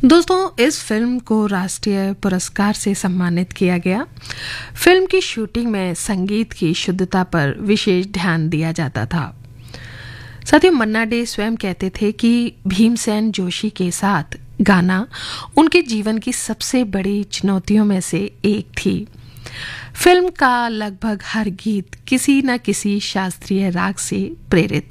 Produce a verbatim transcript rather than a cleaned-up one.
दोस्तों, इस फिल्म को राष्ट्रीय पुरस्कार से सम्मानित किया गया। फिल्म की शूटिंग में संगीत की शुद्धता पर विशेष ध्यान दिया जाता था। साथियों, मन्ना डे स्वयं कहते थे कि भीमसेन जोशी के साथ गाना उनके जीवन की सबसे बड़ी चुनौतियों में से एक थी। फिल्म का लगभग हर गीत किसी न किसी शास्त्रीय राग से प्रेरित